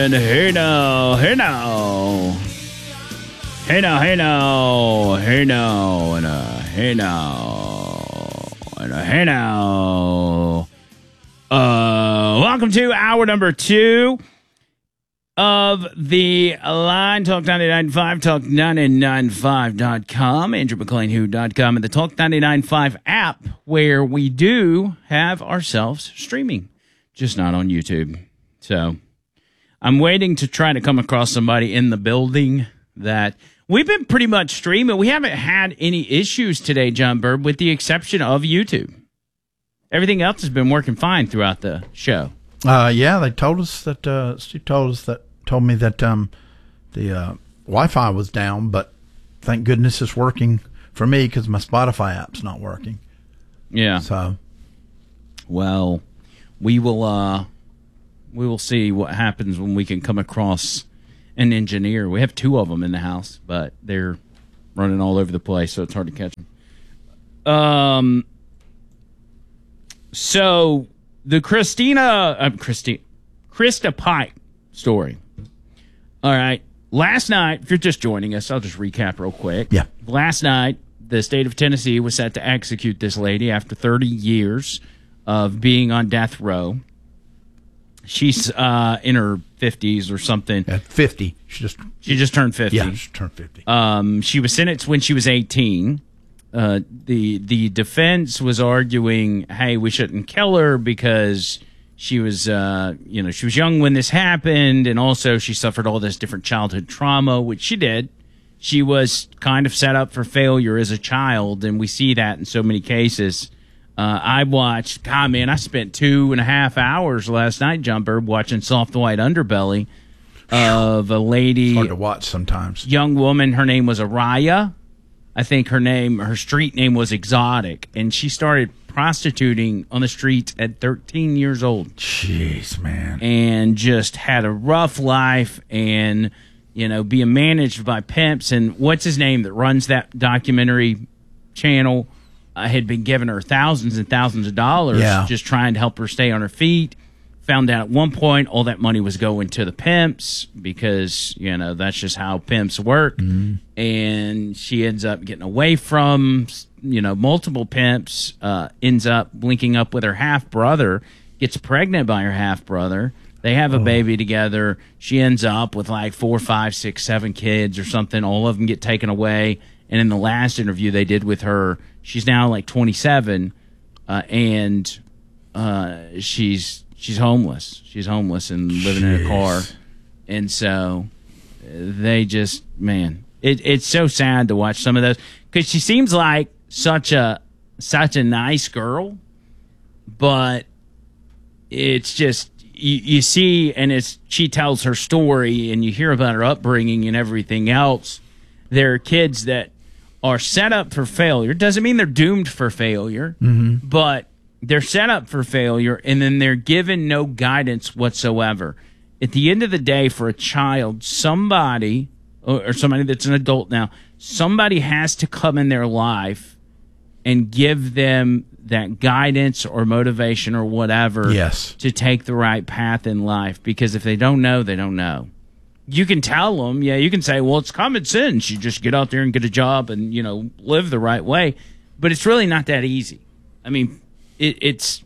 And hey now, hey now. Hey now, hey now. Hey now, and hey now. And hey now. Welcome to hour number 2 of the Line Talk 99.5, Talk995.com, AndrewMcLeanWho.com, and the Talk 99.5 app, where we do have ourselves streaming, just not on YouTube. So I'm waiting to try to come across somebody in the building that we've been pretty much streaming. We haven't had any issues today, John Bird, with the exception of YouTube. Everything else has been working fine throughout the show. Yeah, they told us that. Steve told me that the Wi-Fi was down, but thank goodness it's working for me because my Spotify app's not working. Yeah. So, well, we will see what happens when we can come across an engineer. We have 2 of them in the house, but they're running all over the place, so it's hard to catch them. So the Krista Pike story. All right. Last night, if you're just joining us, I'll just recap real quick. Yeah. Last night, the state of Tennessee was set to execute this lady after 30 years of being on death row. She's in her 50s or something. At 50. She just turned 50. Yeah, she turned 50. She was sentenced when she was 18. The defense was arguing, hey, we shouldn't kill her because she was, she was young when this happened, and also she suffered all this different childhood trauma, which she did. She was kind of set up for failure as a child, and we see that in so many cases. I spent 2.5 hours last night, John Bird, watching Soft White Underbelly of a lady. It's hard to watch sometimes. Young woman, her name was Araya. I think her street name was Exotic, and she started prostituting on the streets at 13 years old. Jeez, man. And just had a rough life and, being managed by pimps. And what's his name that runs that documentary channel had been giving her thousands and thousands of dollars just trying to help her stay on her feet. Found out at one point all that money was going to the pimps because, that's just how pimps work. Mm-hmm. And she ends up getting away from, multiple pimps, ends up linking up with her half-brother, gets pregnant by her half-brother. They have a baby together. She ends up with like 4, 5, 6, 7 kids or something. All of them get taken away. And in the last interview they did with her, she's now like 27, and she's homeless. She's homeless and living in a car. And so they just, man, it's so sad to watch some of those because she seems like such a nice girl, but it's just you see, and she tells her story and you hear about her upbringing and everything else. There are kids that are set up for failure. Doesn't mean they're doomed for failure, but they're set up for failure, and then they're given no guidance whatsoever. At the end of the day, for a child, somebody, or somebody that's an adult now, somebody has to come in their life and give them that guidance or motivation or whatever to take the right path in life. Because if they don't know, they don't know. You can tell them, you can say, well, it's common sense. You just get out there and get a job and, live the right way. But it's really not that easy. I mean, it's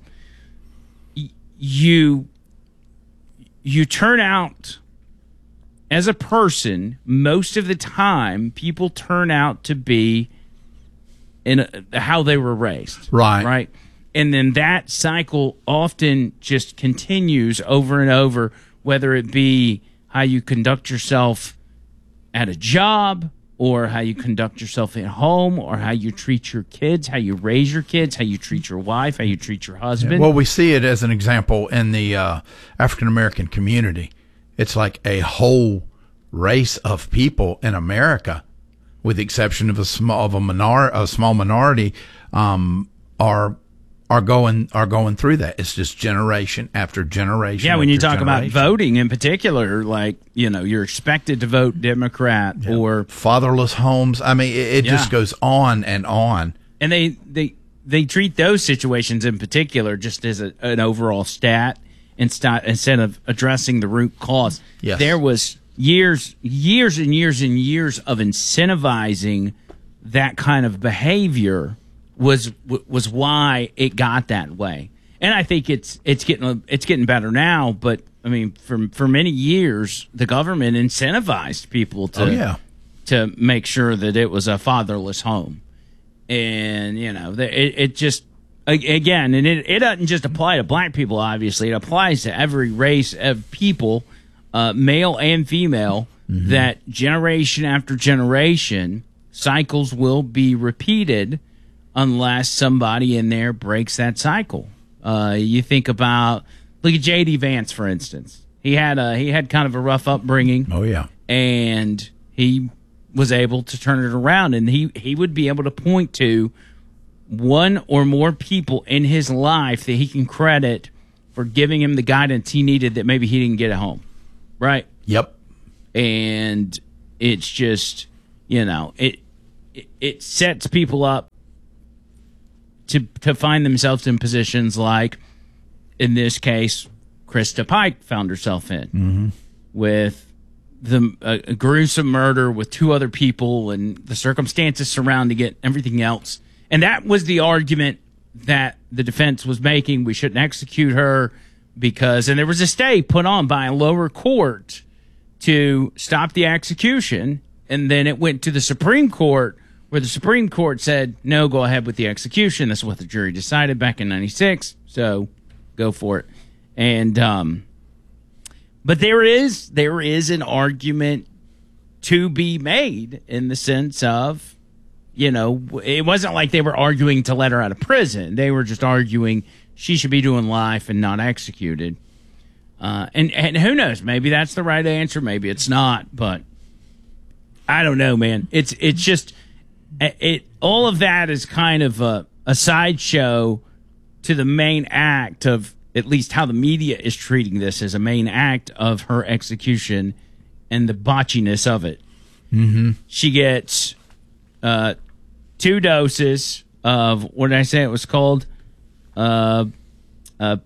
you turn out as a person, most of the time, people turn out to be how they were raised. Right. And then that cycle often just continues over and over, whether it be how you conduct yourself at a job, or how you conduct yourself at home, or how you treat your kids, how you raise your kids, how you treat your wife, how you treat your husband. Yeah. Well, we see it as an example in the African-American community. It's like a whole race of people in America, with the exception of a small minority, are going through that. It's just generation after generation. Yeah, when you talk about voting in particular, like, you're expected to vote Democrat or fatherless homes. I mean, it just goes on and on. And they treat those situations in particular just as an overall stat. instead of addressing the root cause. Yes. There was years and years and years of incentivizing that kind of behavior was why it got that way. And I think it's getting better now, but I mean, for many years, the government incentivized people to make sure that it was a fatherless home. And, you know, it just, again, and it doesn't just apply to black people, obviously. It applies to every race of people, male and female, that generation after generation, cycles will be repeated unless somebody in there breaks that cycle. You think about, look at J.D. Vance, for instance. He had kind of a rough upbringing. Oh, yeah. And he was able to turn it around, and he would be able to point to one or more people in his life that he can credit for giving him the guidance he needed that maybe he didn't get at home. Right? Yep. And it's just, you know, it sets people up to find themselves in positions like, in this case, Krista Pike found herself in with a gruesome murder with two other people and the circumstances surrounding it, everything else. And that was the argument that the defense was making. We shouldn't execute her because, and there was a stay put on by a lower court to stop the execution. And then it went to the Supreme Court, where the Supreme Court said, no, go ahead with the execution. That's what the jury decided back in 96. So go for it. And, but there is an argument to be made in the sense of, you know, it wasn't like they were arguing to let her out of prison. They were just arguing she should be doing life and not executed. And who knows? Maybe that's the right answer. Maybe it's not. But I don't know, man. It's just all of that is kind of a sideshow to the main act of, at least how the media is treating this, as a main act of her execution and the botchiness of it. She gets 2 doses of, what did I say it was called? Pentobarbital.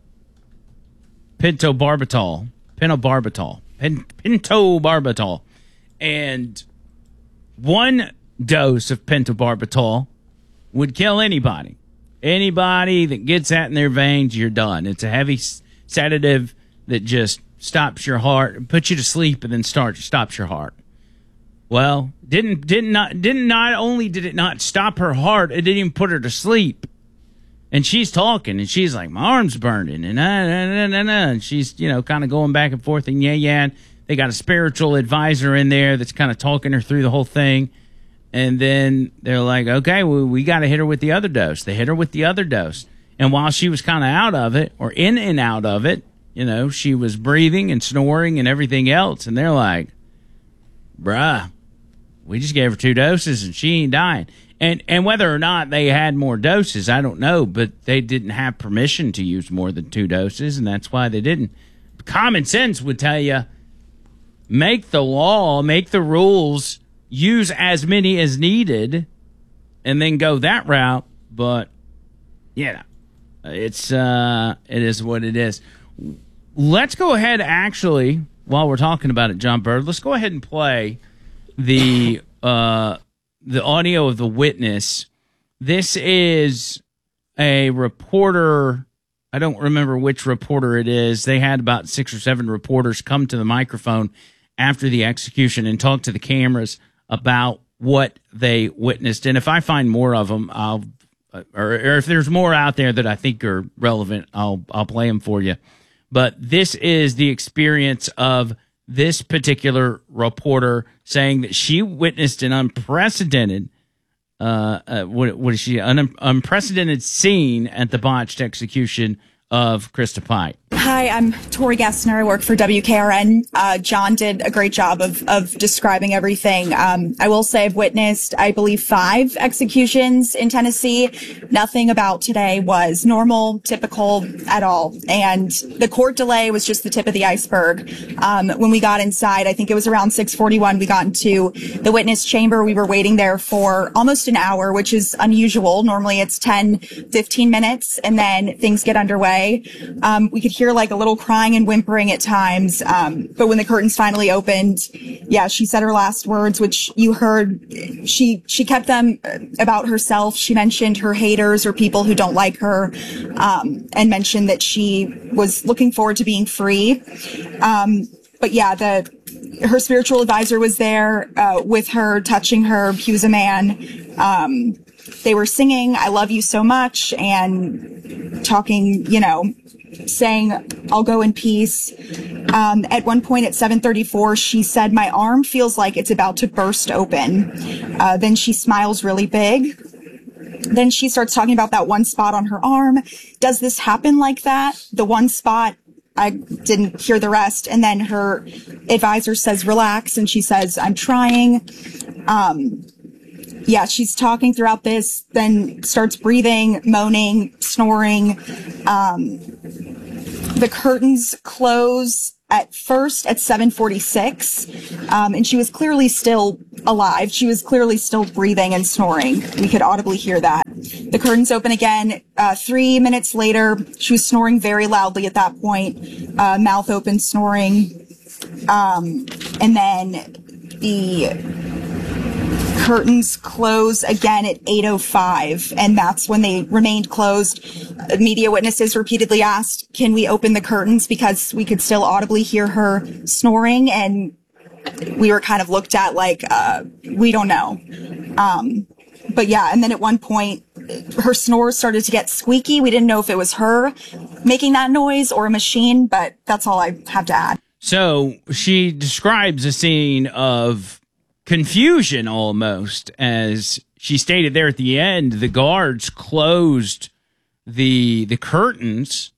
And 1 dose of pentobarbital would kill anybody. Anybody that gets that in their veins, you're done. It's a heavy sedative that just stops your heart, puts you to sleep, and then stops your heart. Well, not only did it not stop her heart, it didn't even put her to sleep. And she's talking, and she's like, my arm's burning, and and she's, you know, kind of going back and forth, and and they got a spiritual advisor in there that's kind of talking her through the whole thing. And then they're like, okay, well, we got to hit her with the other dose. They hit her with the other dose. And while she was kind of out of it, or in and out of it, you know, she was breathing and snoring and everything else. And they're like, bruh, we just gave her 2 doses and she ain't dying. And whether or not they had more doses, I don't know, but they didn't have permission to use more than 2 doses, and that's why they didn't. Common sense would tell you, make the law, make the rules, use as many as needed, and then go that route. But yeah, it is what it is. Let's go ahead, actually, while we're talking about it, John Bird, let's go ahead and play the audio of the witness. This is a reporter. I don't remember which reporter it is. They had about 6 or 7 reporters come to the microphone after the execution and talk to the cameras about what they witnessed. And if I find more of them, or if there's more out there that I think are relevant, I'll play them for you. But this is the experience of this particular reporter saying that she witnessed an unprecedented, unprecedented scene at the botched execution of Krista Pike. Hi, I'm Tori Gessner. I work for WKRN. John did a great job of describing everything. I will say I've witnessed, I believe, 5 executions in Tennessee. Nothing about today was normal, typical at all. And the court delay was just the tip of the iceberg. When we got inside, I think it was around 6:41, we got into the witness chamber. We were waiting there for almost an hour, which is unusual. Normally it's 10, 15 minutes, and then things get underway. away. We could hear like a little crying and whimpering at times. But when the curtains finally opened, yeah, she said her last words, which you heard. She kept them about herself. She mentioned her haters or people who don't like her, and mentioned that she was looking forward to being free. But yeah, her spiritual advisor was there, with her, touching her. He was a man. They were singing, "I love you so much," and talking, saying, "I'll go in peace." At one point at 7:34, she said, "My arm feels like it's about to burst open." Then she smiles really big. Then she starts talking about that one spot on her arm. Does this happen like that? The one spot, I didn't hear the rest. And then her advisor says, "Relax." And she says, "I'm trying." Yeah, she's talking throughout this, then starts breathing, moaning, snoring. The curtains close at first at 7:46, and she was clearly still alive. She was clearly still breathing and snoring. We could audibly hear that. The curtains open again. 3 minutes later, she was snoring very loudly at that point, mouth open, snoring. And then the curtains close again at 8:05, and that's when they remained closed. Media witnesses repeatedly asked, "Can we open the curtains?" because we could still audibly hear her snoring, and we were kind of looked at like, we don't know. But yeah, and then at one point, her snores started to get squeaky. We didn't know if it was her making that noise or a machine, but that's all I have to add. So she describes a scene of confusion almost, as she stated there at the end. The guards closed the curtains,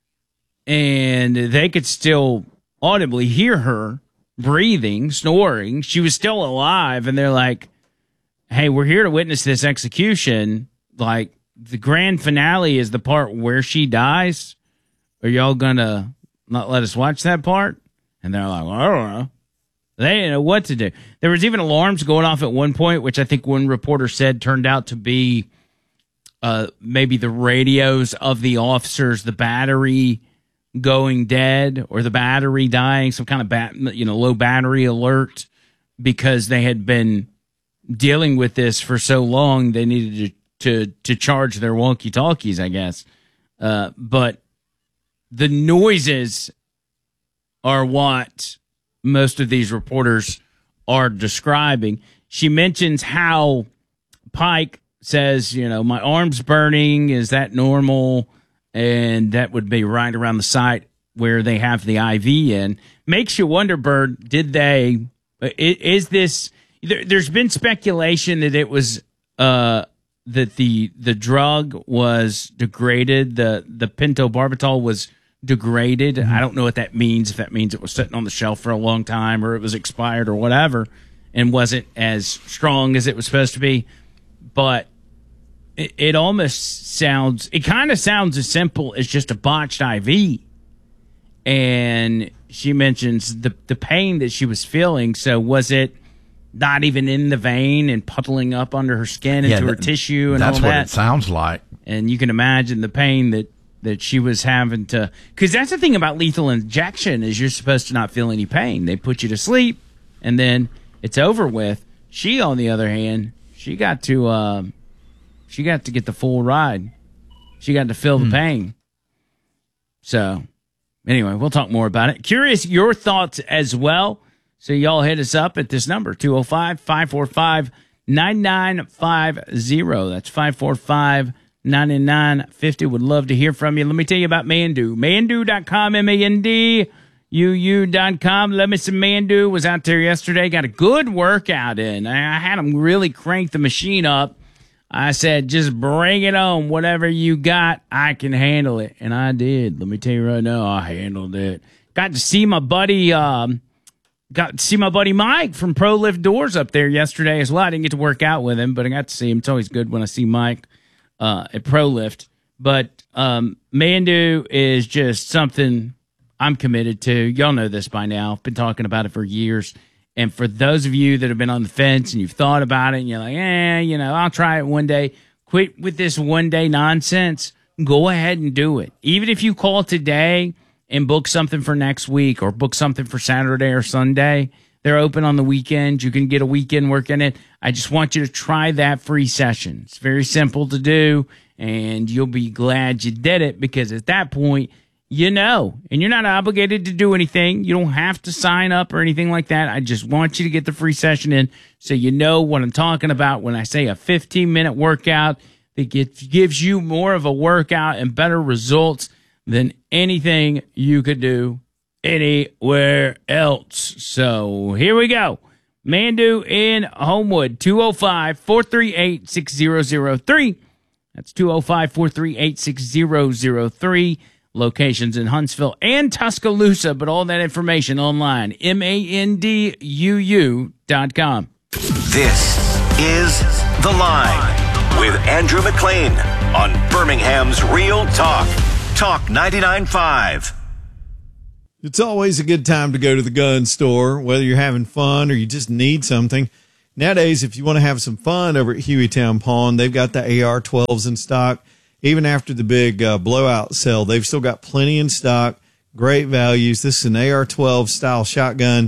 and they could still audibly hear her breathing, snoring. She was still alive, and they're like, "Hey, we're here to witness this execution. Like, the grand finale is the part where she dies. Are y'all gonna not let us watch that part?" And they're like, "Well, I don't know." They didn't know what to do. There was even alarms going off at one point, which I think one reporter said turned out to be maybe the radios of the officers, the battery going dead or the battery dying, some kind of low battery alert, because they had been dealing with this for so long. They needed to charge their walkie-talkies, I guess. But the noises are what most of these reporters are describing. She mentions how Pike says, "My arm's burning. Is that normal?" And that would be right around the site where they have the IV in. Makes you wonder, Bird, is this, there's been speculation that it was, that the drug was degraded. The pentobarbital was degraded. I don't know what that means. If that means it was sitting on the shelf for a long time, or it was expired or whatever, and wasn't as strong as it was supposed to be. But it almost sounds, it kind of sounds as simple as just a botched IV. And she mentions the pain that she was feeling. So was it not even in the vein and puddling up under her skin into her tissue and all that? That's what it sounds like. And you can imagine the pain that she was having to, because that's the thing about lethal injection, is you're supposed to not feel any pain. They put you to sleep and then it's over with. She, on the other hand, she got to get the full ride. She got to feel the pain. So anyway, we'll talk more about it. Curious your thoughts as well. So y'all hit us up at this number, 205-545-9950. That's 545-9950. Would love to hear from you. Let me tell you about Mandu. Mandu.com, MANDUU.com. Love me some Mandu. Was out there yesterday. Got a good workout in. I had them really crank the machine up. I said, just bring it on. Whatever you got, I can handle it. And I did. Let me tell you right now, I handled it. Got to see my buddy Mike from Pro Lift Doors up there yesterday as well. I didn't get to work out with him, but I got to see him. It's always good when I see Mike at Pro Lift. But Mandu is just something I'm committed to. Y'all know this by now. I've been talking about it for years. And for those of you that have been on the fence and you've thought about it and you're like, I'll try it one day. Quit with this one day nonsense. go ahead and do it. Even if you call today and book something for next week or book something for Saturday or Sunday, they're open on the weekend. You can get a weekend work in it. I just want you to try that free session. It's very simple to do, and you'll be glad you did it, because at that point, you know, and you're not obligated to do anything. You don't have to sign up or anything like that. I just want you to get the free session in so you know what I'm talking about when I say a 15-minute workout that gives you more of a workout and better results than anything you could do anywhere else. So here we go. Mandu in Homewood, 205-438-6003. That's 205-438-6003. Locations in Huntsville and Tuscaloosa, but all that information online, manduu.com. This is The Line with Andrew McLean on Birmingham's Real Talk. Talk 99.5. It's always a good time to go to the gun store, whether you're having fun or you just need something. Nowadays, if you want to have some fun over at Hueytown Pawn, they've got the AR-12s in stock. Even after the big blowout sale, they've still got plenty in stock, great values. This is an AR-12 style shotgun,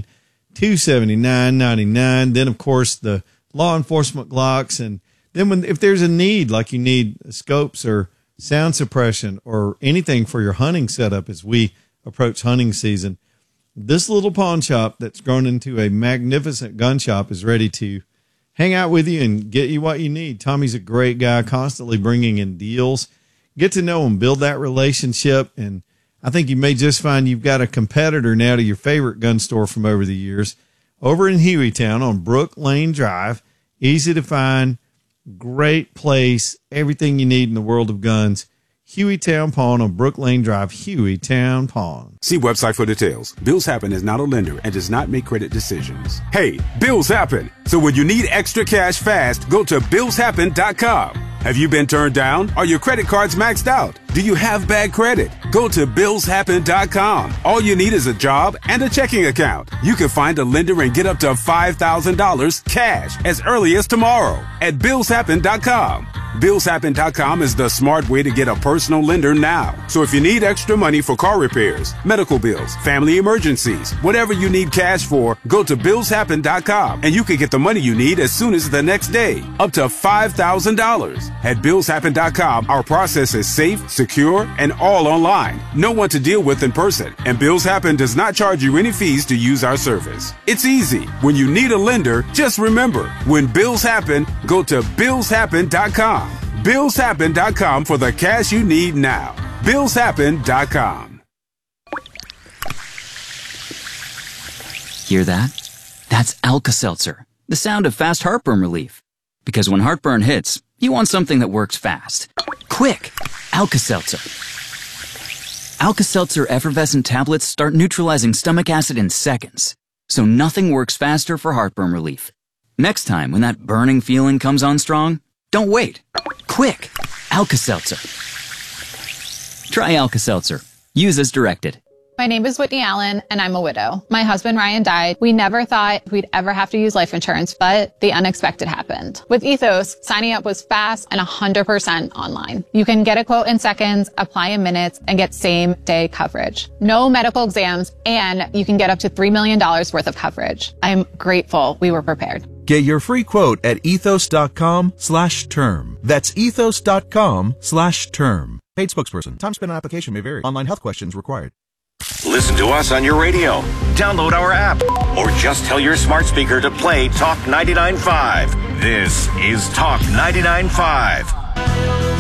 $279.99. Then, of course, the law enforcement Glocks. And then if there's a need, like you need scopes or sound suppression or anything for your hunting setup as we approach hunting season, this little pawn shop that's grown into a magnificent gun shop is ready to hang out with you and get you what you need. Tommy's a great guy, constantly bringing in deals. Get to know him, build that relationship, and I think you may just find you've got a competitor now to your favorite gun store from over the years. Over in Hueytown on Brook Lane Drive, easy to find, great place, everything you need in the world of guns. Hueytown Pawn on Brook Lane Drive, Hueytown Pawn. See website for details. Bills Happen is not a lender and does not make credit decisions. Hey, bills happen. So when you need extra cash fast, go to BillsHappen.com. Have you been turned down? Are your credit cards maxed out? Do you have bad credit? Go to BillsHappen.com. All you need is a job and a checking account. You can find a lender and get up to $5,000 cash as early as tomorrow at BillsHappen.com. BillsHappen.com is the smart way to get a personal lender now. So if you need extra money for car repairs, medical bills, family emergencies, whatever you need cash for, go to BillsHappen.com and you can get the money you need as soon as the next day, up to $5,000. At BillsHappen.com, our process is safe, secure, and all online. No one to deal with in person. And Bills Happen does not charge you any fees to use our service. It's easy. When you need a lender, just remember, when bills happen, go to BillsHappen.com. BillsHappen.com for the cash you need now. BillsHappen.com. Hear that? That's Alka-Seltzer, the sound of fast heartburn relief. Because when heartburn hits, you want something that works fast. Quick! Alka-Seltzer. Alka-Seltzer effervescent tablets start neutralizing stomach acid in seconds. So nothing works faster for heartburn relief. Next time when that burning feeling comes on strong, don't wait. Quick! Alka-Seltzer. Try Alka-Seltzer. Use as directed. My name is Whitney Allen, and I'm a widow. My husband, Ryan, died. We never thought we'd ever have to use life insurance, but the unexpected happened. With Ethos, signing up was fast and 100% online. You can get a quote in seconds, apply in minutes, and get same-day coverage. No medical exams, and you can get up to $3 million worth of coverage. I'm grateful we were prepared. Get your free quote at ethos.com/term. That's ethos.com/term. Paid spokesperson. Time spent on application may vary. Online health questions required. Listen to us on your radio. Download our app. Or just tell your smart speaker to play Talk 99.5. This is Talk 99.5.